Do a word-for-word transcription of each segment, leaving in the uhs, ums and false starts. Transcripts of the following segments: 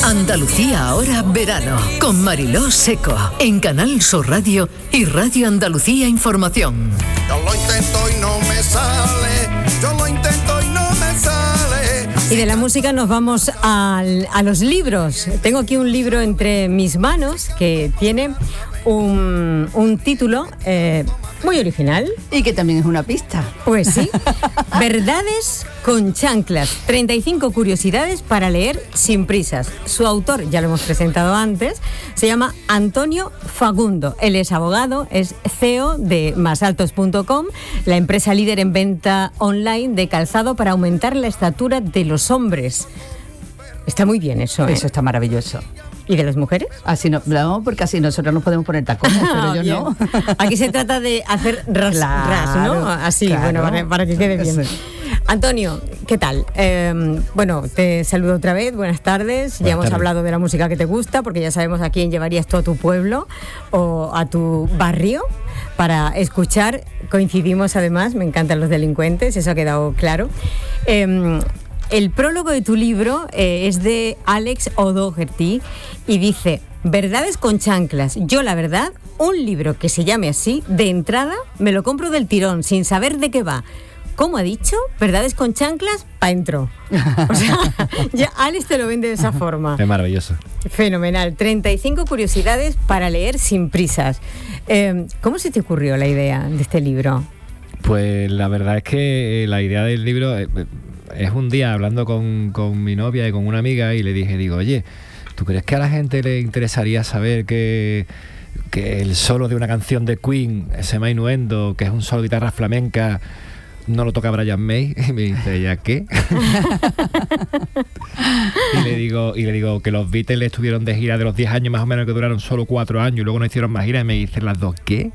Andalucía ahora verano con Mariló Seco en Canal Sur Radio y Radio Andalucía Información. Yo lo intento y no me sale, yo lo intento y no me sale. Y de la música nos vamos al, a los libros. Tengo aquí un libro entre mis manos que tiene un, un título eh, muy original. Y que también es una pista. Pues sí. Verdades con chanclas. treinta y cinco curiosidades para leer sin prisas. Su autor, ya lo hemos presentado antes, se llama Antonio Fagundo. Él es abogado, es C E O de más altos punto com, la empresa líder en venta online de calzado para aumentar la estatura de los hombres. Está muy bien eso, ¿eh? Eso está maravilloso. ¿Y de las mujeres? Así no, no, porque así nosotros nos podemos poner tacones, pero yo bien. no. Aquí se trata de hacer ras, Claro, ras, ¿no? Así, claro. bueno, para, para que quede bien. Sí. Antonio, ¿qué tal? Eh, bueno, te saludo otra vez, buenas tardes. Buenas ya hemos tardes. hablado de la música que te gusta, porque ya sabemos a quién llevarías tú a tu pueblo o a tu barrio para escuchar. Coincidimos además, me encantan los delincuentes, eso ha quedado claro. Eh, El prólogo de tu libro eh, es de Alex O'Doherty y dice: Verdades con chanclas. Yo, la verdad, un libro que se llame así, de entrada, me lo compro del tirón, sin saber de qué va. ¿Cómo ha dicho? Verdades con chanclas, pa' dentro. O sea, ya Alex te lo vende de esa forma. Es maravilloso. Fenomenal. treinta y cinco curiosidades para leer sin prisas. Eh, ¿Cómo se te ocurrió la idea de este libro? Pues la verdad es que la idea del libro eh, es un día hablando con, con mi novia y con una amiga y le dije, digo, oye, ¿tú crees que a la gente le interesaría saber que, que el solo de una canción de Queen, ese Innuendo, que es un solo de guitarra flamenca, no lo toca Brian May? Y me dice, ¿ya qué? y le digo y le digo que los Beatles estuvieron de gira de los diez años más o menos, que duraron solo cuatro años y luego no hicieron más giras, y me dicen las dos, ¿qué?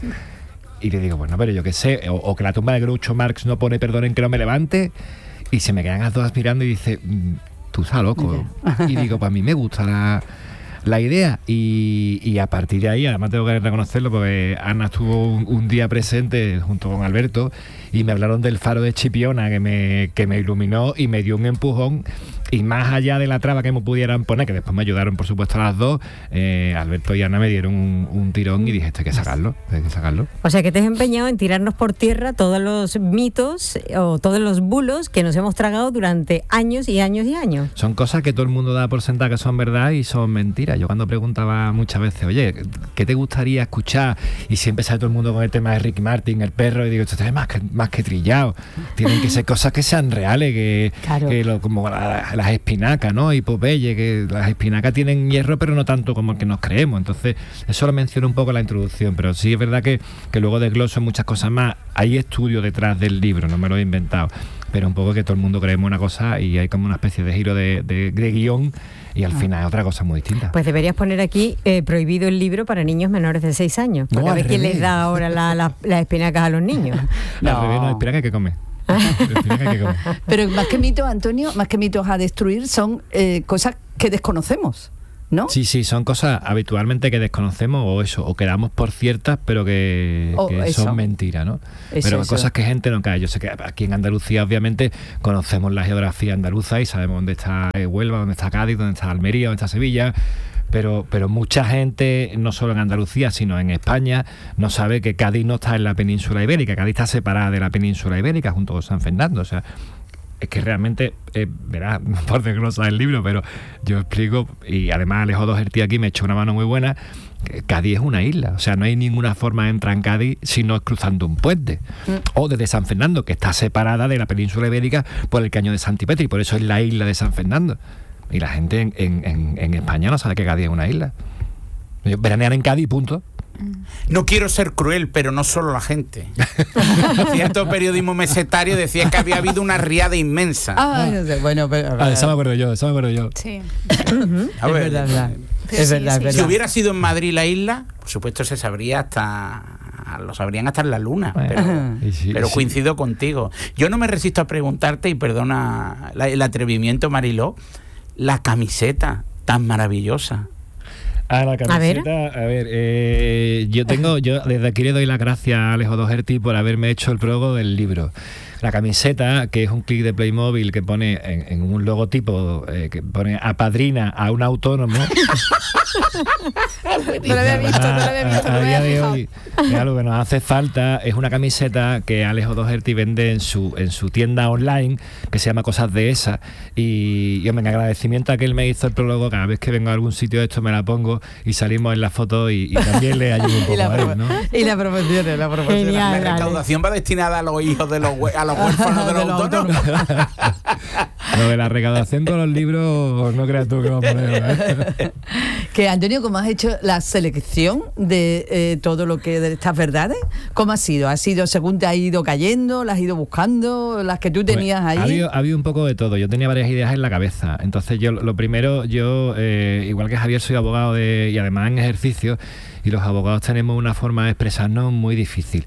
Y le digo, bueno, pero yo qué sé, o, o que la tumba de Groucho Marx no pone perdonen que no me levante, y se me quedan las dos mirando y dice, tú estás loco. Y digo, pues a mí me gusta la, la idea, y, y a partir de ahí, además tengo que reconocerlo porque Ana estuvo un, un día presente junto con Alberto y me hablaron del faro de Chipiona que me, que me iluminó y me dio un empujón, y más allá de la traba que me pudieran poner, que después me ayudaron por supuesto a las dos, eh, Alberto y Ana me dieron un, un tirón y dije, esto hay que sacarlo, hay que sacarlo. O sea, que te has empeñado en tirarnos por tierra todos los mitos o todos los bulos que nos hemos tragado durante años y años y años. Son cosas que todo el mundo da por sentado que son verdad y son mentiras. Yo cuando preguntaba muchas veces, oye, ¿qué te gustaría escuchar? Y siempre sale todo el mundo con el tema de Ricky Martin, el perro, y digo, esto es más que, más que trillado. Tienen que ser cosas que sean reales, que, Claro. que lo, como la, las espinacas, ¿no? Y Popeye, que las espinacas tienen hierro, pero no tanto como el que nos creemos. Entonces, eso lo menciono un poco en la introducción, pero sí es verdad que, que luego desgloso muchas cosas más. Hay estudio detrás del libro, no me lo he inventado, pero un poco que todo el mundo creemos una cosa y hay como una especie de giro de, de, de guión, y al final es otra cosa muy distinta. Pues deberías poner aquí eh, prohibido el libro para niños menores de seis años. Porque No, a ver al quién revés. les da ahora la- la- las espinacas a los niños. No, No. al revés, no, espinaca que come. Espinaca que come. Pero más que mitos, Antonio, más que mitos a destruir, son eh, cosas que desconocemos, ¿no? Sí, sí, son cosas habitualmente que desconocemos o eso, o que damos por ciertas, pero que, O que eso. son mentiras, ¿no? Eso, pero eso. cosas que gente no cae. Yo sé que aquí en Andalucía, obviamente, conocemos la geografía andaluza y sabemos dónde está eh, Huelva, dónde está Cádiz, dónde está Almería, dónde está Sevilla. Pero, pero mucha gente, no solo en Andalucía, sino en España, no sabe que Cádiz no está en la península ibérica. Cádiz está separada de la península ibérica junto con San Fernando. O sea, es que realmente, eh, verás, por desglosar el libro, pero yo explico, y además Alejo Doherty aquí me echó una mano muy buena, que Cádiz es una isla. O sea, no hay ninguna forma de entrar en Cádiz si no es cruzando un puente. Mm. O desde San Fernando, que está separada de la península ibérica por el caño de Santipetri, por eso es la isla de San Fernando. Y la gente en, en, en, en España no sabe que Cádiz es una isla. Veranear en Cádiz, punto. No quiero ser cruel, pero no solo la gente. Cierto periodismo mesetario decía que había habido una riada inmensa. Ah, no sé, bueno, pero... Ah, eso me acuerdo yo, eso me acuerdo yo. Sí. A es ver, verdad, verdad. Pero Es sí, verdad, sí. es verdad. si hubiera sido en Madrid la isla, por supuesto se sabría hasta... Lo sabrían hasta en la luna, pero, Y sí, pero sí. coincido contigo. Yo no me resisto a preguntarte, y perdona la- el atrevimiento, Mariló, la camiseta tan maravillosa. Ah, la A camiseta, a ver, eh, yo tengo, yo desde aquí le doy las gracias a Alejo Doherty por haberme hecho el prólogo del libro. la camiseta, que es un clic de Playmobil que pone en, en un logotipo eh, que pone apadrina a un autónomo. No lo había visto, no lo había visto. A, no a me día había de fijado. hoy es algo que nos hace falta. Es una camiseta que Alex O'Doherty vende en su en su tienda online, que se llama Cosas de Esa, y yo en agradecimiento a que él me hizo el prólogo, cada vez que vengo a algún sitio de esto me la pongo y salimos en la foto y, y también le ayudo un poco Y la, a promo- él, ¿no? y la promociones, la promociones. Genial. La Vale. recaudación va destinada a los hijos de los hue- a los huérfanos de los De los autónomos. Lo de la recaudación con los libros, no creas tú que vamos a poner, ¿eh? Que Antonio, ¿cómo has hecho la selección de eh, todo lo que de estas verdades? ¿Cómo ha sido? ¿Ha sido según te ha ido cayendo? ¿Las has ido buscando? ¿Las que tú tenías Pues, ahí? Ha habido, ha habido un poco de todo. Yo tenía varias ideas en la cabeza. Entonces yo lo primero, yo, eh, igual que Javier, soy abogado de, y además en ejercicio, y los abogados tenemos una forma de expresarnos muy difícil.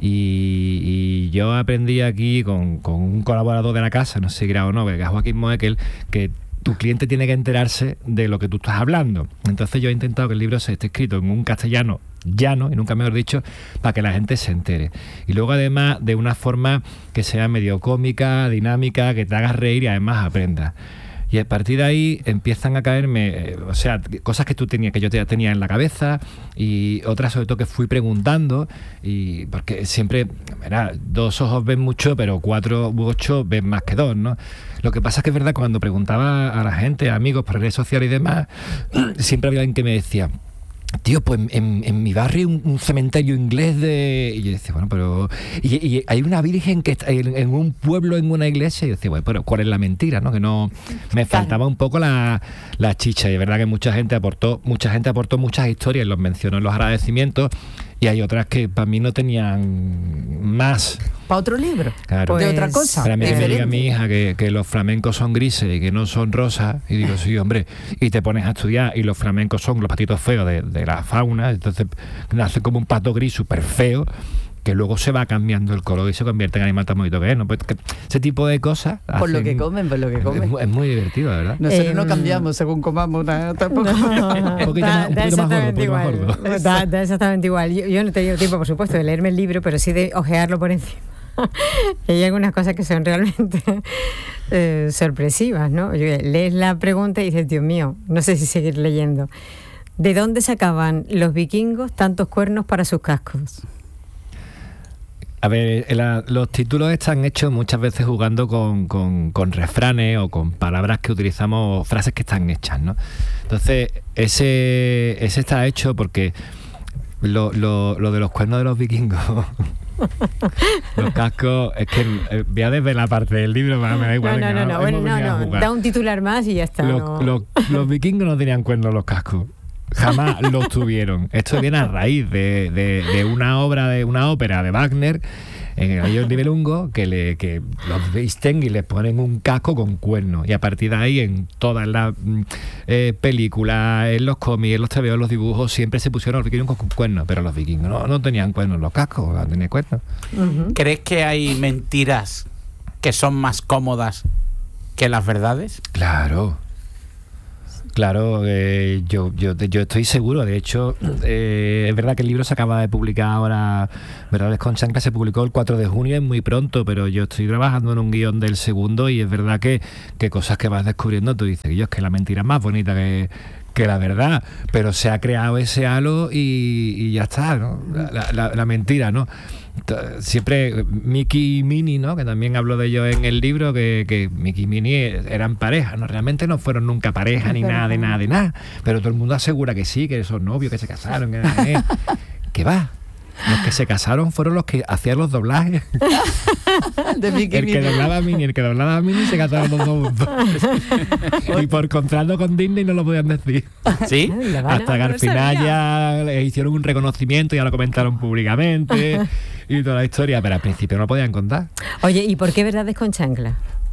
Y, y yo aprendí aquí con, con un colaborador de la casa, no sé si era o no, que es Joaquín Moekel, que tu cliente tiene que enterarse de lo que tú estás hablando. Entonces yo he intentado que el libro se esté escrito en un castellano llano, y nunca mejor dicho, para que la gente se entere. Y luego además de una forma que sea medio cómica, dinámica, que te hagas reír y además aprendas. Y a partir de ahí empiezan a caerme, eh, o sea, cosas que tú tenías, que yo te- tenía en la cabeza, y otras sobre todo que fui preguntando, y porque siempre, verá, dos ojos ven mucho, pero cuatro u ocho ven más que dos, ¿no? Lo que pasa es que es verdad, cuando preguntaba a la gente, a amigos por redes sociales y demás, siempre había alguien que me decía: tío, pues en, en mi barrio un, un cementerio inglés de... Y yo decía, bueno, pero... Y, y hay una virgen que está en, en un pueblo, en una iglesia. Y yo decía, bueno, pero ¿cuál es la mentira? ¿No? Que no... Me faltaba un poco la, la chicha. Y es verdad que mucha gente aportó, mucha gente aportó muchas historias, los mencionó en los agradecimientos, y hay otras que para mí no tenían más. ¿Para otro libro? Claro. ¿De Pues, otra cosa? Para mí que me diga diferente. mi hija que, que los flamencos son grises y que no son rosas, y digo, sí, hombre, y te pones a estudiar y los flamencos son los patitos feos de, de la fauna, entonces nace como un pato gris súper feo, que luego se va cambiando el color y se convierte en animal tan bonito que es, ¿no? Pues que ese tipo de cosas... Por lo hacen- que comen, por lo que es, comen. mu- es muy divertido, la verdad. Nosotros Eh, no cambiamos según comamos, nada, tampoco. Un poquito más- un Da- da poquito más gordo, un exactamente poquito más igual. gordo. Da, da exactamente igual. Yo, yo no he tenido tiempo, por supuesto, de leerme el libro, pero sí de ojearlo por encima. Y hay algunas cosas que son realmente eh, sorpresivas, ¿no? Oye, lees la pregunta y dices, Dios mío, no sé si seguir leyendo. ¿De dónde sacaban los vikingos tantos cuernos para sus cascos? A ver, la- los títulos están hechos muchas veces jugando con, con, con refranes o con palabras que utilizamos, frases que están hechas, ¿no? Entonces, ese, ese está hecho porque lo, lo, lo de los cuernos de los vikingos, los cascos, es que eh, voy a desvelar la parte del libro, me da igual. No, no, venga, no, no, hemos bueno, no, venido a no, jugar. da un titular más y ya está. Los, no. los- los vikingos no tenían cuernos los cascos. Jamás los tuvieron. Esto viene a raíz de, de, de una obra, de una ópera de Wagner, en el Gallo Nibelungo, que, le, que los visten y les ponen un casco con cuernos. Y a partir de ahí, en todas las mm, eh, películas, en los cómics, en los tebeos, en los dibujos, siempre se pusieron los vikingos con cuernos. Pero los vikingos no, no tenían cuernos los cascos, no tenían cuernos. Ujú. ¿Crees que hay mentiras que son más cómodas que las verdades? Claro. Claro, eh, yo, yo, yo estoy seguro. De hecho, eh, es verdad que el libro se acaba de publicar ahora, Verdades con Chancla, se publicó el cuatro de junio, es muy pronto, pero yo estoy trabajando en un guión del segundo y es verdad que, que cosas que vas descubriendo, tú dices, yo es que la mentira es más bonita que, que la verdad, pero se ha creado ese halo y, y ya está, ¿no? La, la- la- la mentira, ¿no? T- Siempre Mickey y Minnie, ¿no? Que también hablo de ellos en el libro, que, que Mickey y Minnie eran pareja, ¿no? Realmente no fueron nunca pareja ni nada de nada de nada, pero todo el mundo asegura que sí, que son novios, que se casaron, que, eh, que va. Los que se casaron fueron los que hacían los doblajes. De Mickey El que Minnie. doblaba a Minnie, el que doblaba a Minnie se casaron los dos juntos. Y por contrato con Disney no lo podían decir. ¿Sí? Ah, la van a- Hasta que no al lo final sabía. ya le hicieron un reconocimiento, ya lo comentaron públicamente y toda la historia, pero al principio no lo podían contar. Oye, ¿y por qué verdades con chancla?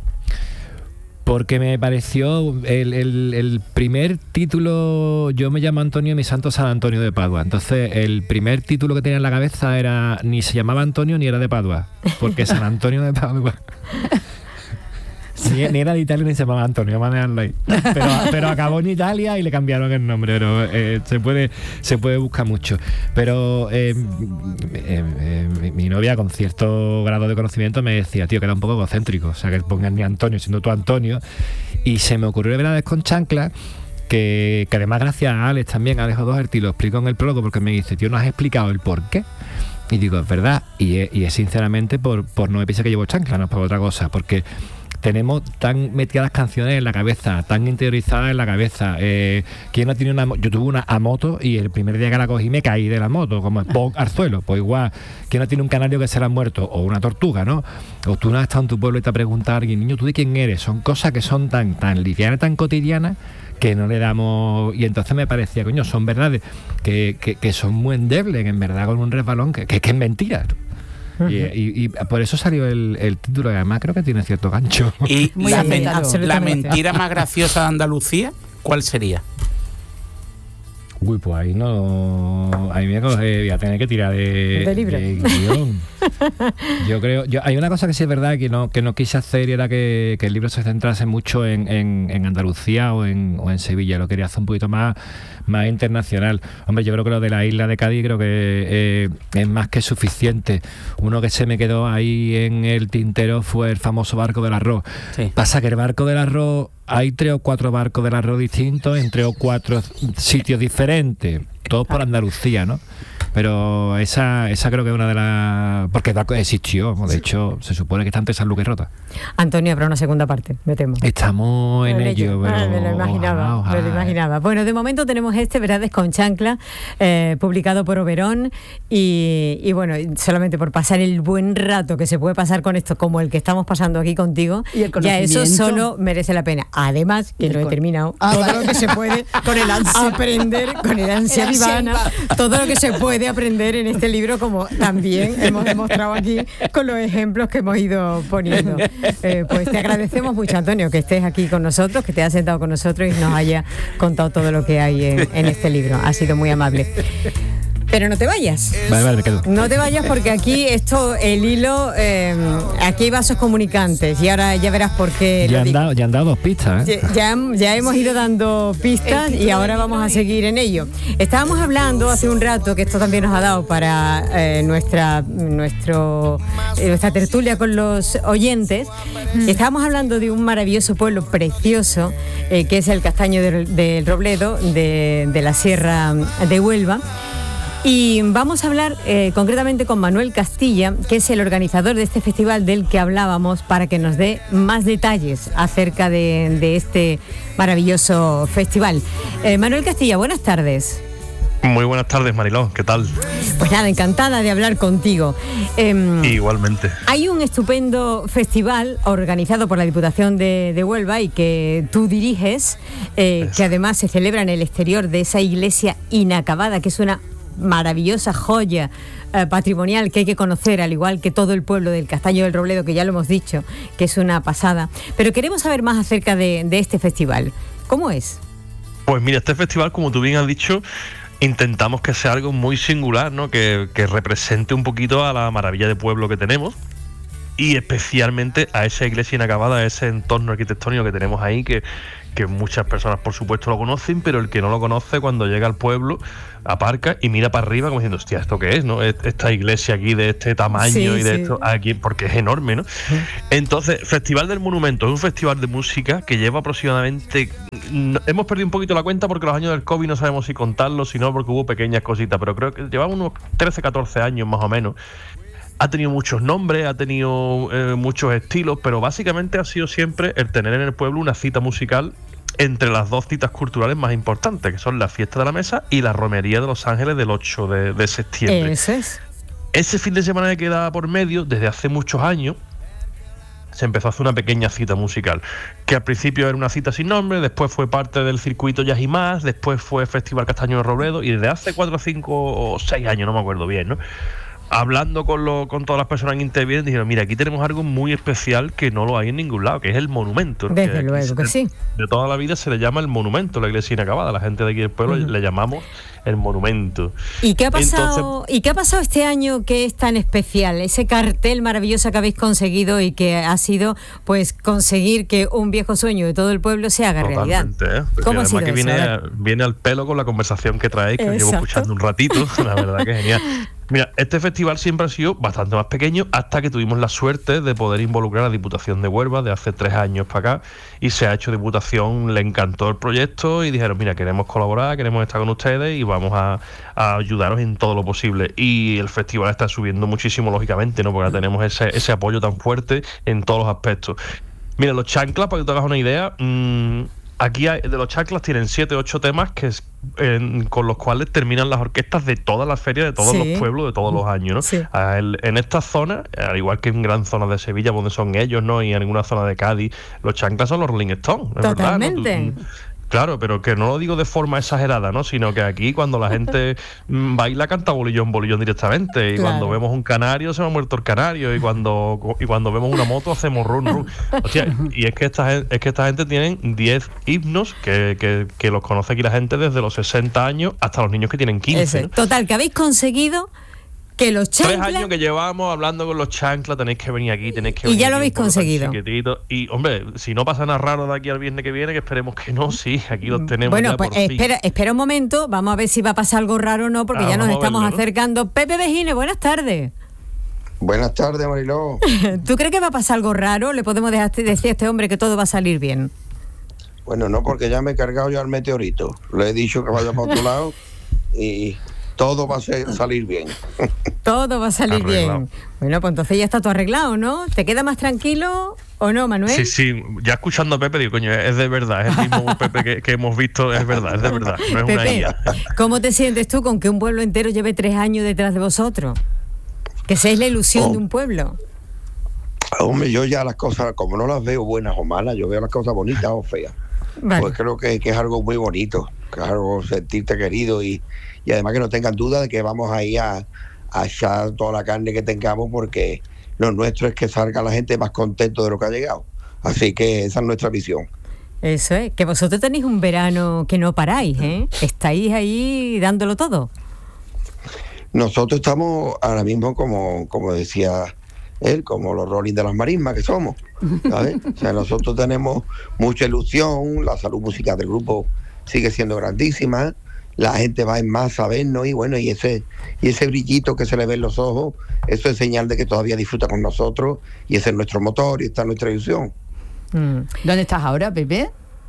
Porque me pareció el, el- el primer título, yo me llamo Antonio y mi santo San Antonio de Padua. Entonces el primer título que tenía en la cabeza era, ni se llamaba Antonio ni era de Padua, porque San Antonio de Padua. Ni, ni era de Italia ni se llamaba Antonio, vamos a dejarlo ahí. Pero, pero acabó en Italia y le cambiaron el nombre, pero eh, se puede se puede buscar mucho. Pero eh, eh, eh, mi, mi novia, con cierto grado de conocimiento, me decía, tío, que era un poco egocéntrico, o sea, que pongas ni Antonio siendo tú Antonio. Y se me ocurrió Verdades con Chancla, que, que además gracias a Alex también, Alex O'Doherty, lo explico en el prólogo, porque me dice, tío, ¿no has explicado el por qué? Y digo, es verdad, y es, y es sinceramente por, por no me piensa que llevo chancla, no es por otra cosa, porque tenemos tan metidas las canciones en la cabeza, tan interiorizadas en la cabeza. Eh, ¿Quién no tiene una moto? Yo tuve una a moto y el primer día que la cogí me caí de la moto, como Spock al suelo. Pues igual, ¿quién no tiene un canario que se le ha muerto? O una tortuga, ¿no? O tú no has estado en tu pueblo y te preguntas a alguien, niño, ¿tú de quién eres? Son cosas que son tan, tan livianas, tan cotidianas, que no le damos. Y entonces me parecía, coño, son verdades que, que, que son muy endebles, que en verdad con un resbalón, que, que, que es mentira. Uh-huh. y, y, y por eso salió el, el título, y además creo que tiene cierto gancho. Y Muy la, bien, men- la mentira más graciosa de Andalucía, ¿cuál sería? Uy, pues ahí no. Ahí me coge, voy a tener que tirar de, de libro. de guión. Yo creo. Yo, hay una cosa que sí es verdad que no, que no quise hacer, y era que, que el libro se centrase mucho en, en, en Andalucía o en, o en Sevilla. Lo quería hacer un poquito más, más internacional. Hombre, yo creo que lo de la isla de Cádiz creo que eh, es más que suficiente. Uno que se me quedó ahí en el tintero fue el famoso barco del arroz. Sí. Pasa que el barco del arroz, hay tres o cuatro barcos del arroz distintos en tres o cuatro sitios diferentes, todos por Andalucía, ¿no? Pero esa esa creo que es una de las... Porque existió, de hecho, se supone que está entre San Lucas y Rota. Antonio, habrá una segunda parte, me temo. Estamos en, en ello, pero... Ah, me lo imaginaba, ojalá, me lo imaginaba. Bueno, de momento tenemos este, Verdades con Chancla, eh, publicado por Oberón, y, y bueno, solamente por pasar el buen rato que se puede pasar con esto, como el que estamos pasando aquí contigo, ¿Y el ya eso conocimiento? solo merece la pena. Además, que Y el lo he con- terminado, Ah, todo vale. lo que se puede Con el ansia. aprender, con el ansia El ansia divana, todo lo que se puede aprender en este libro, como también hemos demostrado aquí con los ejemplos que hemos ido poniendo. Eh, pues te agradecemos mucho, Antonio, que estés aquí con nosotros, que te has sentado con nosotros y nos haya contado todo lo que hay en, en este libro. Ha sido muy amable. Pero no te vayas. Vale, vale, me quedo. No te vayas, porque aquí esto, el hilo, eh, aquí hay vasos comunicantes, y ahora ya verás por qué. Ya lo han, digo. dado, ya han dado dos pistas, ¿eh? Ya, ya hemos ido dando pistas y ahora vamos a seguir en ello. Estábamos hablando hace un rato, que esto también nos ha dado para eh, nuestra, nuestro, eh, nuestra tertulia con los oyentes. Estábamos hablando de un maravilloso pueblo precioso, eh, que es el Castaño del, del Robledo, de, de la Sierra de Huelva. Y vamos a hablar eh, concretamente con Manuel Castilla, que es el organizador de este festival del que hablábamos, para que nos dé más detalles acerca de, de este maravilloso festival. Eh, Manuel Castilla, buenas tardes. Muy buenas tardes, Mariló, ¿qué tal? Pues nada, encantada de hablar contigo. Eh, Igualmente. Hay un estupendo festival organizado por la Diputación de, de Huelva y que tú diriges, eh, que además se celebra en el exterior de esa iglesia inacabada, que es una maravillosa joya eh, patrimonial que hay que conocer, al igual que todo el pueblo del Castaño del Robledo, que ya lo hemos dicho, que es una pasada. Pero queremos saber más acerca de, de este festival. ¿Cómo es? Pues mira, este festival, como tú bien has dicho, intentamos que sea algo muy singular, ¿no? Que, que represente un poquito a la maravilla de pueblo que tenemos, y especialmente a esa iglesia inacabada, a ese entorno arquitectónico que tenemos ahí, que, que muchas personas por supuesto lo conocen, pero el que no lo conoce, cuando llega al pueblo aparca y mira para arriba como diciendo, hostia, ¿esto qué es? ¿No? Esta iglesia aquí de este tamaño, Sí, y de sí. esto aquí, porque es enorme, ¿no? Entonces, Festival del Monumento es un festival de música que lleva aproximadamente, no- hemos perdido un poquito la cuenta porque los años del COVID no sabemos si contarlo, si no, porque hubo pequeñas cositas, pero creo que llevamos unos trece, catorce años más o menos. Ha tenido muchos nombres, ha tenido eh, muchos estilos, pero básicamente ha sido siempre el tener en el pueblo una cita musical entre las dos citas culturales más importantes, que son la Fiesta de la Mesa y la Romería de los Ángeles del ocho de, de septiembre. Eso es. Ese fin de semana que quedaba por medio, desde hace muchos años, se empezó a hacer una pequeña cita musical, que al principio era una cita sin nombre, después fue parte del circuito Jazz y Más, después fue Festival Castaño de Robledo, y desde hace cuatro, cinco o seis años, no me acuerdo bien, ¿no? hablando con, lo, con todas las personas que intervienen, dijeron, mira, aquí tenemos algo muy especial que no lo hay en ningún lado, que es el monumento. Desde que luego que se, sí. De toda la vida se le llama el monumento, la iglesia inacabada. La gente de aquí del pueblo uh-huh. le llamamos el monumento. ¿Y qué ha pasado? Entonces, ¿Y qué ha pasado este año que es tan especial? Ese cartel maravilloso que habéis conseguido y que ha sido, pues, conseguir que un viejo sueño de todo el pueblo se haga realidad. ¿eh? ¿Cómo ha sido que eso? viene, viene al pelo con la conversación que traéis, que llevo escuchando un ratito. La verdad que es genial. Mira, este festival siempre ha sido bastante más pequeño hasta que tuvimos la suerte de poder involucrar a la Diputación de Huelva de hace tres años para acá, y se ha hecho Diputación, le encantó el proyecto y dijeron, mira, queremos colaborar, queremos estar con ustedes y vamos a, a ayudaros en todo lo posible. Y el festival está subiendo muchísimo, lógicamente, ¿no? Porque tenemos ese, ese apoyo tan fuerte en todos los aspectos. Mira, los chanclas, para que te hagas una idea, mmm, aquí hay, de los chanclas tienen siete, ocho temas que es, eh, con los cuales terminan las orquestas de todas las ferias, de todos sí. los pueblos, de todos los años, ¿no? Sí. El, en esta zona, al igual que en gran zonas de Sevilla, donde son ellos, ¿no? Y en alguna zona de Cádiz, los chanclas son los Rolling Stones, es Totalmente. verdad, ¿no? Tú, claro, pero que no lo digo de forma exagerada, ¿no? Sino que aquí cuando la gente baila canta bolillón, bolillón directamente. Y claro. cuando vemos un canario se me ha muerto el canario. Y cuando y cuando vemos una moto hacemos run run. Hostia, y es que esta es que esta gente tienen diez himnos que, que, que los conoce aquí la gente desde los sesenta años hasta los niños que tienen quince. ¿no? Total, que habéis conseguido que los chanclas... Tres años que llevamos hablando con los chanclas, tenéis que venir aquí, tenéis que venir. Y ya lo habéis conseguido. Y, hombre, si no pasa nada raro de aquí al viernes que viene, que esperemos que no, sí, aquí los tenemos. Bueno, ya pues por espera, fin. espera un momento, vamos a ver si va a pasar algo raro o no, porque ah, ya nos estamos verlo, acercando. ¿no? Pepe Vejines, buenas tardes. Buenas tardes, Mariló. ¿Tú crees que va a pasar algo raro? ¿Le podemos dejar decir a este hombre que todo va a salir bien? Bueno, no, porque ya me he cargado yo al meteorito. Le he dicho que vaya para otro lado y... todo va a ser, salir bien. Todo va a salir arreglado. bien. Bueno, pues entonces ya está todo arreglado, ¿no? ¿Te queda más tranquilo o no, Manuel? Sí, sí. Ya escuchando a Pepe digo, coño, es de verdad. Es el mismo Pepe que, que hemos visto, es verdad, es de verdad. No es Pepe, una guía. ¿Cómo te sientes tú con que un pueblo entero lleve tres años detrás de vosotros? Que seáis la ilusión oh. de un pueblo. Hombre, yo ya las cosas, como no las veo buenas o malas, yo veo las cosas bonitas o feas. Vale. Pues creo que, que es algo muy bonito, que es algo sentirte querido y, y además que no tengan duda de que vamos ahí a, a echar toda la carne que tengamos, porque lo nuestro es que salga la gente más contento de lo que ha llegado. Así que esa es nuestra visión. Eso es, que vosotros tenéis un verano que no paráis, ¿eh? Estáis ahí dándolo todo. Nosotros estamos ahora mismo, como, como decía él, como los Rolling de las Marismas que somos, ¿sabes? O sea, nosotros tenemos mucha ilusión, la salud musical del grupo sigue siendo grandísima, la gente va en masa a vernos y bueno, y ese y ese brillito que se le ve en los ojos, eso es señal de que todavía disfruta con nosotros y ese es nuestro motor y esta es nuestra ilusión. Mm. ¿Dónde estás ahora, Pepe?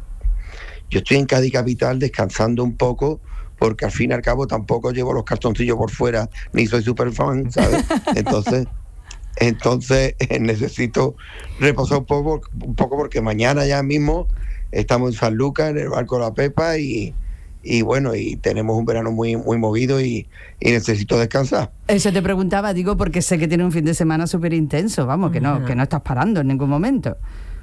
Yo estoy en Cádiz capital descansando un poco, porque al fin y al cabo tampoco llevo los cartoncillos por fuera, ni soy súper fan, ¿sabes? Entonces... Entonces eh, necesito reposar un poco, un poco porque mañana ya mismo estamos en San Lucas, en el barco La Pepa, y, y bueno, y tenemos un verano muy muy movido y, y necesito descansar. Eso te preguntaba, digo, porque sé que tiene un fin de semana súper intenso, vamos, que no, que no estás parando en ningún momento.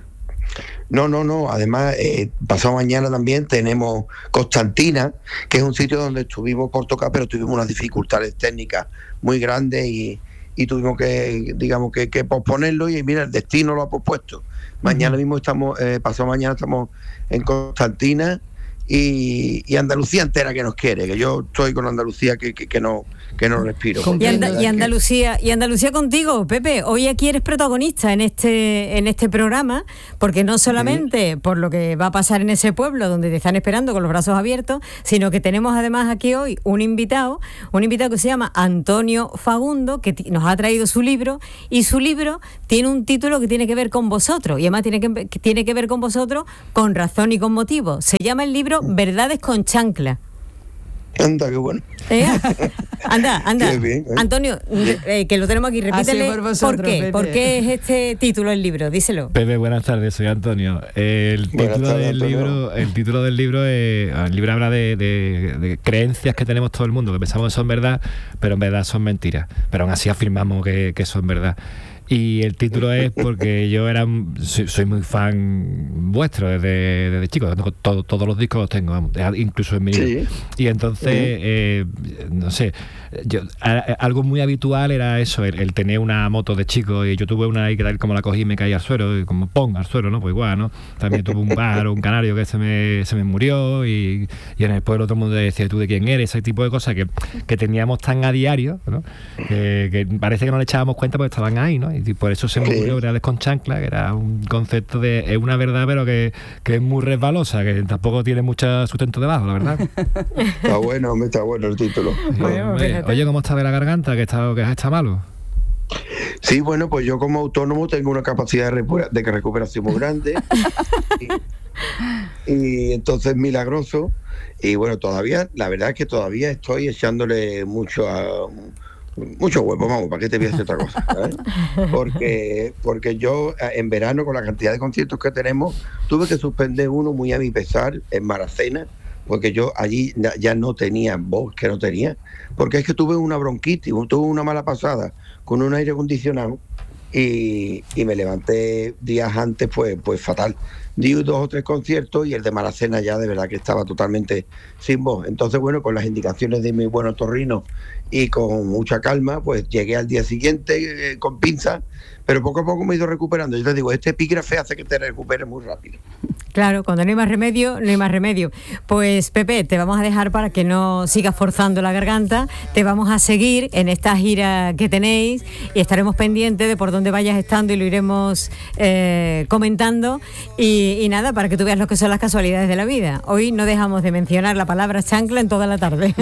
No, no, no. Además, eh, pasado mañana también tenemos Constantina, que es un sitio donde estuvimos por tocar, pero tuvimos unas dificultades técnicas muy grandes y y tuvimos que, digamos, que, que posponerlo y mira, el destino lo ha pospuesto. Mañana uh-huh. mismo estamos, eh, pasado mañana estamos en Constantina y, y Andalucía entera que nos quiere, que yo estoy con Andalucía que, que, que no que no respiro. Y, Anda, y Andalucía y Andalucía contigo, Pepe. Hoy aquí eres protagonista en este en este programa, porque no solamente uh-huh. por lo que va a pasar en ese pueblo donde te están esperando con los brazos abiertos, sino que tenemos además aquí hoy un invitado, un invitado que se llama Antonio Fagundo, que t- nos ha traído su libro, y su libro tiene un título que tiene que ver con vosotros, y además tiene que, que tiene que ver con vosotros con razón y con motivo. Se llama el libro Verdades con chancla. Anda, qué bueno. ¿Eh? Anda, anda. Qué bien, ¿eh? Antonio, eh, que lo tenemos aquí, repítele por, vosotros, por qué, Pepe. ¿por qué es este título del libro? Díselo. Pepe, buenas tardes, soy Antonio. El Buenas título tardes, del Antonio. libro, el título del libro es, el libro habla de, de, de creencias que tenemos todo el mundo, que pensamos que son verdad, pero en verdad son mentiras. Pero aún así afirmamos que, que son verdad. Y el título es porque yo era soy, soy muy fan vuestro desde, desde chico. Tengo todo, todos los discos los tengo, vamos, incluso en mi libro. Sí. Y entonces, uh-huh. eh, no sé, yo, a, a, algo muy habitual era eso, el, el tener una moto de chico. Y yo tuve una y que tal como la cogí y me caí al suelo, y como pong al suelo, ¿no? Pues igual, ¿no? También tuve un pájaro, un canario que se me, se me murió, y, y en el pueblo todo el mundo decía, ¿tú de quién eres? Ese tipo de cosas que, que teníamos tan a diario, ¿no? Que, que parece que no le echábamos cuenta porque estaban ahí, ¿no? Y por eso se me ocurrió Reales con Chancla, que era un concepto de, es una verdad, pero que, que es muy resbalosa, que tampoco tiene mucho sustento debajo, la verdad. Está bueno, hombre, está bueno el título. Bueno, hombre, oye, ¿cómo está de la garganta? ¿Que está, que está malo? Sí, bueno, pues yo como autónomo tengo una capacidad de, recupera- de recuperación muy grande. y, y entonces milagroso. Y bueno, todavía, la verdad es que todavía estoy echándole mucho a... mucho huevo, vamos, ¿para qué te voy a hacer otra cosa? ¿sabes? Porque, porque yo en verano, con la cantidad de conciertos que tenemos, tuve que suspender uno muy a mi pesar en Maracena, porque yo allí ya no tenía voz, que no tenía, porque es que tuve una bronquitis, tuve una mala pasada con un aire acondicionado y, y me levanté días antes, pues, pues fatal. Di dos o tres conciertos y el de Maracena ya de verdad que estaba totalmente sin voz. Entonces, bueno, con las indicaciones de mi buen otorrino y con mucha calma, pues llegué al día siguiente eh, con pinzas, pero poco a poco me he ido recuperando. Yo te digo, este epígrafe hace que te recuperes muy rápido. Claro, cuando no hay más remedio, no hay más remedio. Pues Pepe, te vamos a dejar para que no sigas forzando la garganta, te vamos a seguir en esta gira que tenéis y estaremos pendientes de por dónde vayas estando y lo iremos eh, comentando y, y nada, para que tú veas lo que son las casualidades de la vida. Hoy no dejamos de mencionar la palabra chancla en toda la tarde,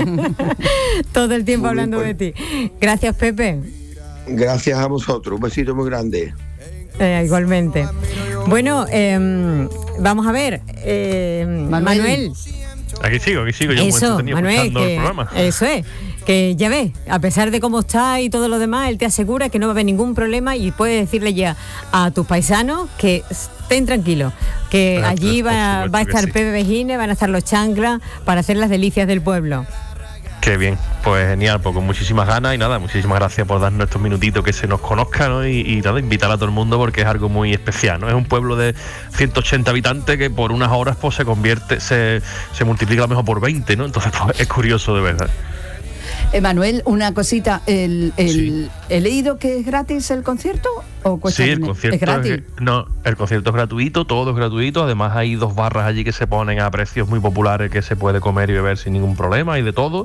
todo el tiempo muy hablando bien, pues. de ti. Gracias, Pepe. Gracias a vosotros, un besito muy grande. Eh, igualmente. Bueno, eh, vamos a ver, eh, Manuel. Manuel. Aquí sigo, aquí sigo. Yo eso, Manuel, que, el programa. Eso es, que ya ves, a pesar de cómo está y todo lo demás, él te asegura que no va a haber ningún problema y puede decirle ya a tus paisanos que estén tranquilos, que Pero, allí va, va a estar sí. Pepe Vejines, van a estar los chanclas para hacer las delicias del pueblo. Qué bien, pues genial, pues con muchísimas ganas y nada, muchísimas gracias por darnos estos minutitos que se nos conozca, ¿no? Y, y nada, invitar a todo el mundo porque es algo muy especial, ¿no? Es un pueblo de ciento ochenta habitantes que por unas horas pues se convierte, se, se multiplica a lo mejor por veinte, ¿no? Entonces pues es curioso de verdad. Emanuel, una cosita, el, el, sí. ¿he leído que es gratis el concierto o cuesta? Sí, el concierto es gratis. Es, no, el concierto es gratuito, todo es gratuito, además hay dos barras allí que se ponen a precios muy populares que se puede comer y beber sin ningún problema y de todo.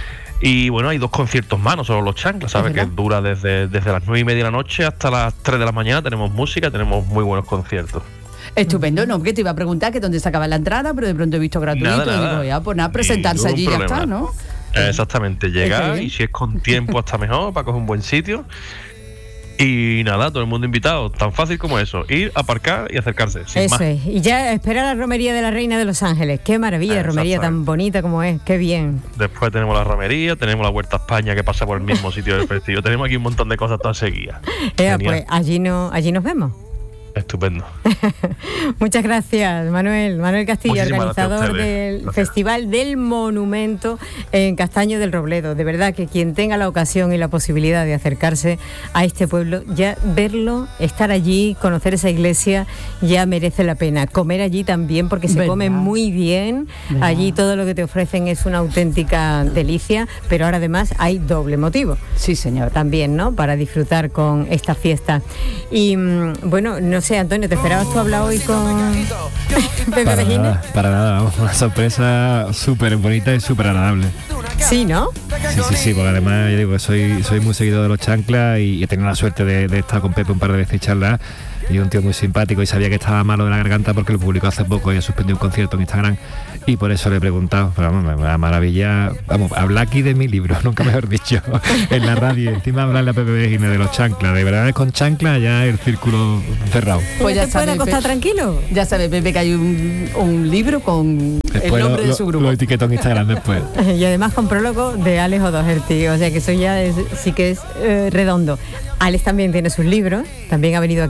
Y bueno, hay dos conciertos más, no solo los chanclas, ¿sabes? Que dura desde, desde las nueve y media de la noche hasta las tres de la mañana, tenemos música, tenemos muy buenos conciertos. Estupendo, no, porque te iba a preguntar que dónde sacaba la entrada, pero de pronto he visto gratuito nada, nada. y digo, ya, pues nada, presentarse allí y ya está, ¿no? Exactamente, llegar y si es con tiempo hasta mejor para coger un buen sitio. Y nada, todo el mundo invitado, tan fácil como eso, ir, aparcar y acercarse. Sin eso más. es, y ya espera la romería de la Reina de Los Ángeles. Qué maravilla de romería tan bonita como es, qué bien. Después tenemos la romería, tenemos la Huerta a España que pasa por el mismo sitio del festival. Tenemos aquí un montón de cosas todas seguidas. Eh, pues allí, no, allí nos vemos. Estupendo. Muchas gracias, Manuel. Manuel Castillo, Muchísimas organizador del gracias. Festival del Monumento en Castaño del Robledo. De verdad que quien tenga la ocasión y la posibilidad de acercarse a este pueblo, ya verlo, estar allí, conocer esa iglesia, ya merece la pena. Comer allí también, porque se ¿verdad? Come muy bien. ¿verdad? Allí todo lo que te ofrecen es una auténtica delicia, pero ahora además hay doble motivo. Sí, señor. También, ¿no? Para disfrutar con esta fiesta. Y bueno, no sé, Antonio, ¿te esperabas tú hablar hoy con Pepe para Vejines? Nada, para nada, vamos, una sorpresa súper bonita y súper agradable. Sí, ¿no? Sí, sí, sí, porque además yo digo, soy, soy muy seguidor de los chanclas y he tenido la suerte de, de estar con Pepe un par de veces y charlar. Y un tío muy simpático y sabía que estaba malo de la garganta porque lo publicó hace poco y ha suspendido un concierto en Instagram y por eso le he preguntado, pero vamos, me da maravilla, vamos, hablar aquí de mi libro, nunca mejor dicho, en la radio, encima hablarle a Pepe Vejines de los chanclas, de verdad con chanclas ya el círculo cerrado. Pues ya te puede acostar tranquilo. Ya sabe Pepe que hay un, un libro con después el nombre lo, de su grupo. Lo etiquetó en Instagram después. Y además con prólogo de Alex O'Doherty, o sea que eso ya es, sí que es eh, redondo. Alex también tiene sus libros, también ha venido aquí y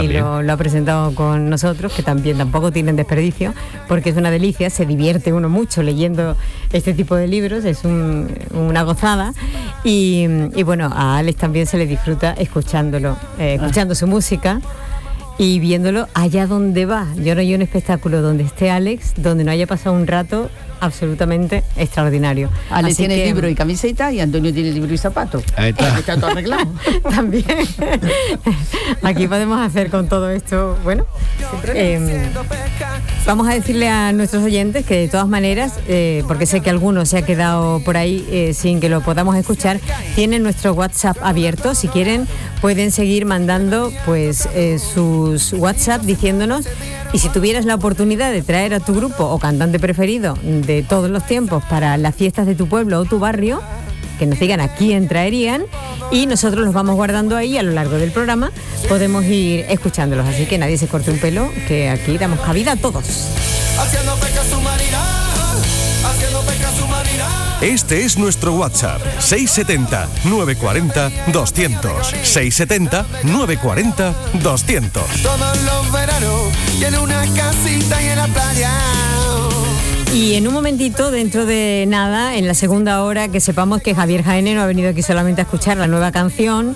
lo, lo ha presentado con nosotros, que también tampoco tienen desperdicio, porque es una delicia, se divierte uno mucho leyendo este tipo de libros, es un, una gozada. Y, y bueno, a Alex también se le disfruta escuchándolo, eh, escuchando su música y viéndolo allá donde va. Yo no hay un espectáculo donde esté Alex, donde no haya pasado un rato absolutamente extraordinario. Alex Así tiene que, libro y camiseta y Antonio tiene libro y zapatos. Ahí está. Está todo arreglado. También. Aquí podemos hacer con todo esto, bueno, eh, vamos a decirle a nuestros oyentes que de todas maneras, eh, porque sé que alguno se ha quedado por ahí eh, sin que lo podamos escuchar, tienen nuestro WhatsApp abierto. Si quieren pueden seguir mandando pues eh, sus WhatsApp diciéndonos, y si tuvieras la oportunidad de traer a tu grupo o cantante preferido de todos los tiempos para las fiestas de tu pueblo o tu barrio, que nos digan a quién traerían, y nosotros los vamos guardando ahí a lo largo del programa, podemos ir escuchándolos, así que nadie se corte un pelo, que aquí damos cabida a todos. Haciendo pesca submarina, haciendo pesca submarina. Este es nuestro WhatsApp, seis setenta, nueve cuarenta, doscientos, seis setenta, nueve cuarenta, doscientos. Todos los veranos tiene una casita y en la playa. Y en un momentito, dentro de nada, en la segunda hora, que sepamos que Javier Jaene no ha venido aquí solamente a escuchar la nueva canción,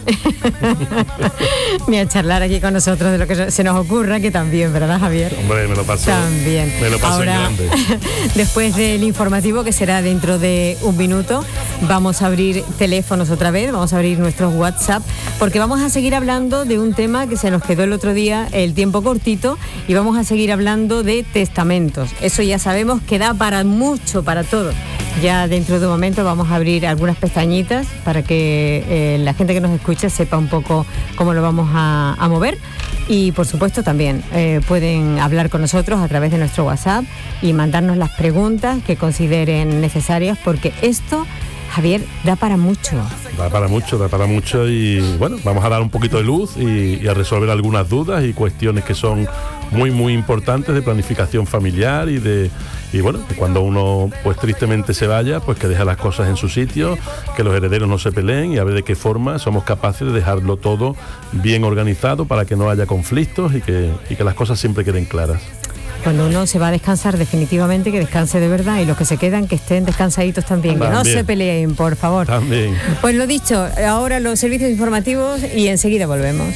ni a charlar aquí con nosotros de lo que se nos ocurra, que también, ¿verdad, Javier? Hombre, me lo paso. También. Me lo paso Ahora, en grande. Después del informativo, que será dentro de un minuto, vamos a abrir teléfonos otra vez, vamos a abrir nuestros WhatsApp, porque vamos a seguir hablando de un tema que se nos quedó el otro día, el tiempo cortito, y vamos a seguir hablando de testamentos. Eso ya sabemos que da para mucho, para todo. Ya dentro de un momento vamos a abrir algunas pestañitas para que eh, la gente que nos escucha sepa un poco cómo lo vamos a, a mover. Y por supuesto también eh, pueden hablar con nosotros a través de nuestro WhatsApp y mandarnos las preguntas que consideren necesarias, porque esto, Javier, da para mucho. Da para mucho, da para mucho y bueno, vamos a dar un poquito de luz y, y a resolver algunas dudas y cuestiones que son muy muy importantes de planificación familiar y de y bueno, que cuando uno pues tristemente se vaya, pues que deja las cosas en su sitio, que los herederos no se peleen y a ver de qué forma somos capaces de dejarlo todo bien organizado para que no haya conflictos y que, y que las cosas siempre queden claras. Cuando uno se va a descansar, definitivamente que descanse de verdad, y los que se quedan que estén descansaditos también, también. Que no se peleen, por favor. También. Pues lo dicho, ahora los servicios informativos y enseguida volvemos.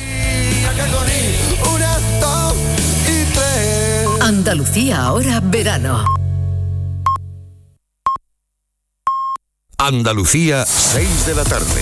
Andalucía ahora verano. Andalucía, seis de la tarde.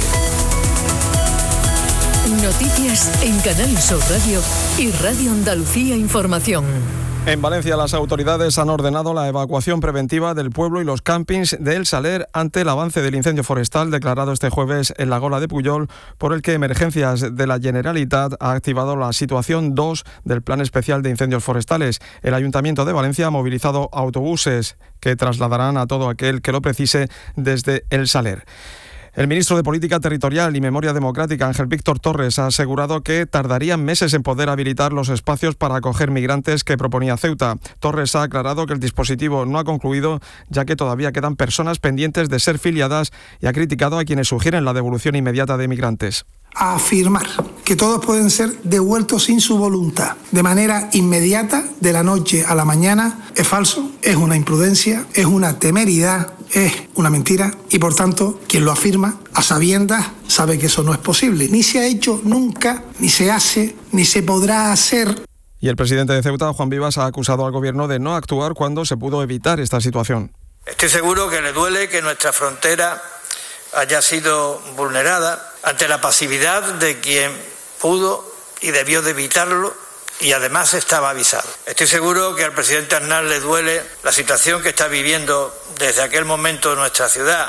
Noticias en Canal Sur Radio y Radio Andalucía Información. En Valencia, las autoridades han ordenado la evacuación preventiva del pueblo y los campings de El Saler ante el avance del incendio forestal declarado este jueves en la Gola de Pujol, por el que Emergencias de la Generalitat ha activado la situación dos del Plan Especial de Incendios Forestales. El Ayuntamiento de Valencia ha movilizado autobuses que trasladarán a todo aquel que lo precise desde El Saler. El ministro de Política Territorial y Memoria Democrática, Ángel Víctor Torres, ha asegurado que tardarían meses en poder habilitar los espacios para acoger migrantes que proponía Ceuta. Torres ha aclarado que el dispositivo no ha concluido, ya que todavía quedan personas pendientes de ser filiadas, y ha criticado a quienes sugieren la devolución inmediata de migrantes. A afirmar que todos pueden ser devueltos sin su voluntad, de manera inmediata, de la noche a la mañana, es falso, es una imprudencia, es una temeridad, es una mentira, y por tanto, quien lo afirma a sabiendas sabe que eso no es posible, ni se ha hecho nunca, ni se hace, ni se podrá hacer. Y el presidente de Ceuta, Juan Vivas, ha acusado al gobierno de no actuar cuando se pudo evitar esta situación. Estoy seguro que le duele que nuestra frontera haya sido vulnerada ante la pasividad de quien pudo y debió de evitarlo, y además estaba avisado. Estoy seguro que al presidente Aznar le duele la situación que está viviendo desde aquel momento nuestra ciudad.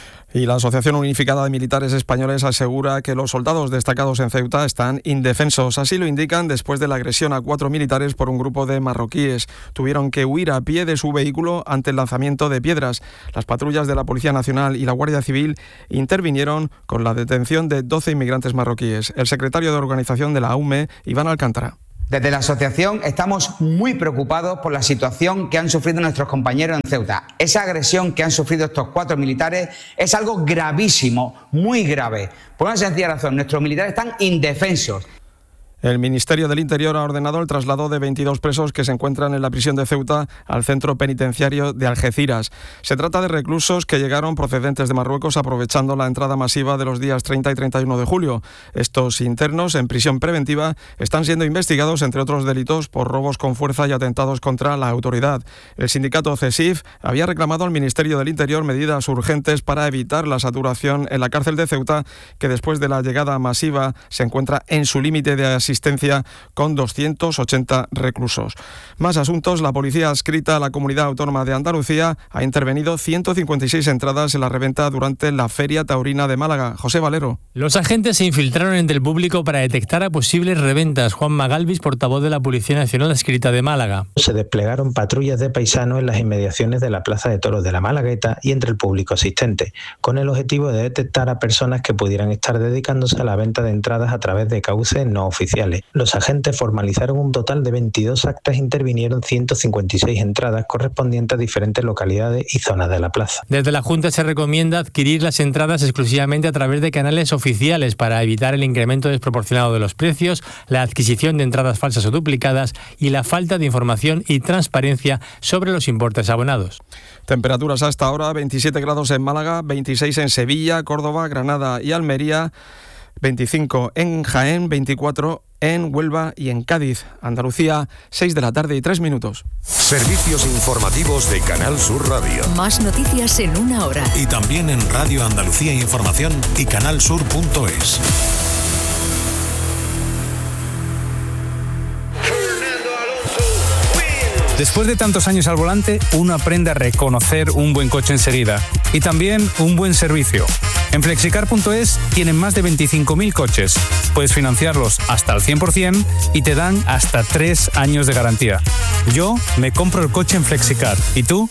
Y la Asociación Unificada de Militares Españoles asegura que los soldados destacados en Ceuta están indefensos. Así lo indican después de la agresión a cuatro militares por un grupo de marroquíes. Tuvieron que huir a pie de su vehículo ante el lanzamiento de piedras. Las patrullas de la Policía Nacional y la Guardia Civil intervinieron con la detención de doce inmigrantes marroquíes. El secretario de Organización de la A U M E, Iván Alcántara. Desde la asociación estamos muy preocupados por la situación que han sufrido nuestros compañeros en Ceuta. Esa agresión que han sufrido estos cuatro militares es algo gravísimo, muy grave. Por una sencilla razón, nuestros militares están indefensos. El Ministerio del Interior ha ordenado el traslado de veintidós presos que se encuentran en la prisión de Ceuta al centro penitenciario de Algeciras. Se trata de reclusos que llegaron procedentes de Marruecos aprovechando la entrada masiva de los días treinta y treinta y uno de julio. Estos internos en prisión preventiva están siendo investigados, entre otros delitos, por robos con fuerza y atentados contra la autoridad. El sindicato CESIF había reclamado al Ministerio del Interior medidas urgentes para evitar la saturación en la cárcel de Ceuta, que después de la llegada masiva se encuentra en su límite de asistencia asistencia con doscientos ochenta reclusos. Más asuntos. La policía adscrita a la Comunidad Autónoma de Andalucía ha intervenido ciento cincuenta y seis entradas en la reventa durante la Feria Taurina de Málaga. José Valero. Los agentes se infiltraron entre el público para detectar a posibles reventas. Juan Magalvis, portavoz de la Policía Nacional adscrita de Málaga. Se desplegaron patrullas de paisanos en las inmediaciones de la Plaza de Toros de la Malagueta y entre el público asistente, con el objetivo de detectar a personas que pudieran estar dedicándose a la venta de entradas a través de cauces no oficiales. Los agentes formalizaron un total de veintidós actas e intervinieron ciento cincuenta y seis entradas correspondientes a diferentes localidades y zonas de la plaza. Desde la Junta se recomienda adquirir las entradas exclusivamente a través de canales oficiales para evitar el incremento desproporcionado de los precios, la adquisición de entradas falsas o duplicadas y la falta de información y transparencia sobre los importes abonados. Temperaturas hasta ahora: veintisiete grados en Málaga, veintiséis en Sevilla, Córdoba, Granada y Almería, veinticinco en Jaén, veinticuatro en Huelva y en Cádiz. Andalucía, seis de la tarde y tres minutos. Servicios informativos de Canal Sur Radio. Más noticias en una hora. Y también en Radio Andalucía Información y canalsur punto es. Después de tantos años al volante, uno aprende a reconocer un buen coche enseguida y también un buen servicio. En flexicar punto es tienen más de veinticinco mil coches. Puedes financiarlos hasta el cien por ciento y te dan hasta tres años de garantía. Yo me compro el coche en Flexicar. ¿Y tú?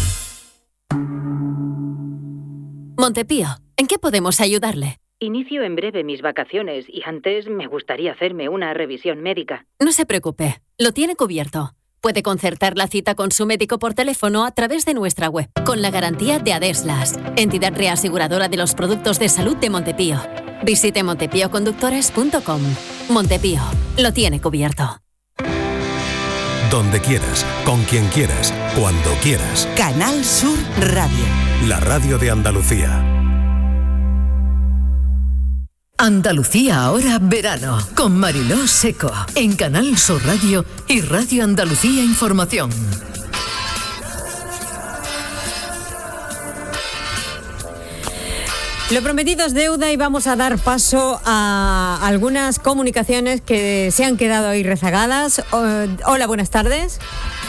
Montepío, ¿en qué podemos ayudarle? Inicio en breve mis vacaciones y antes me gustaría hacerme una revisión médica. No se preocupe, lo tiene cubierto. Puede concertar la cita con su médico por teléfono a través de nuestra web, con la garantía de Adeslas, entidad reaseguradora de los productos de salud de Montepío. Visite montepío conductores punto com. Montepío, lo tiene cubierto. Donde quieras, con quien quieras, cuando quieras. Canal Sur Radio. La radio de Andalucía. Andalucía ahora verano, con Mariló Seco, en Canal Sur Radio y Radio Andalucía Información. Lo prometido es deuda y vamos a dar paso a algunas comunicaciones que se han quedado ahí rezagadas. Hola, buenas tardes.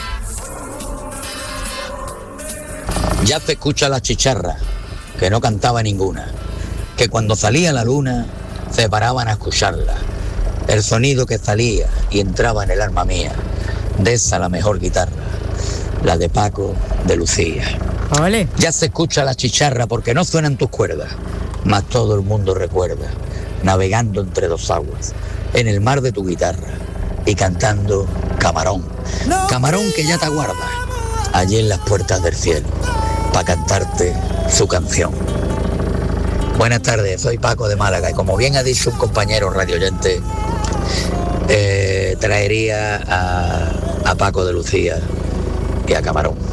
Ya se escucha la chicharra, que no cantaba ninguna, que cuando salía la luna se paraban a escucharla. El sonido que salía y entraba en el alma mía, de esa la mejor guitarra, la de Paco de Lucía. Vale. Ya se escucha la chicharra porque no suenan tus cuerdas, mas todo el mundo recuerda, navegando entre dos aguas, en el mar de tu guitarra y cantando Camarón. Camarón que ya te aguarda, allí en las puertas del cielo, para cantarte su canción. Buenas tardes, soy Paco de Málaga y como bien ha dicho un compañero radioyente, eh, traería a, a Paco de Lucía y a Camarón.